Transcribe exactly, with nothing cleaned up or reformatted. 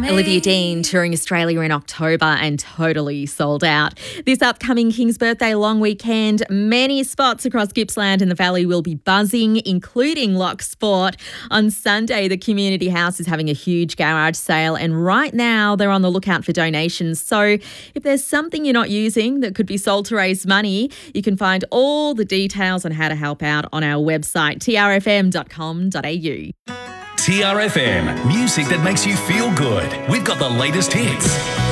Olivia Dean touring Australia in October and totally sold out. This upcoming King's Birthday long weekend, many spots across Gippsland and the Valley will be buzzing, including Lock Sport. On Sunday, the Community House is having a huge garage sale, and right now they're on the lookout for donations. So if there's something you're not using that could be sold to raise money, you can find all the details on how to help out on our website, t r f m dot com dot a u. T R F M, music that makes you feel good. We've got the latest hits.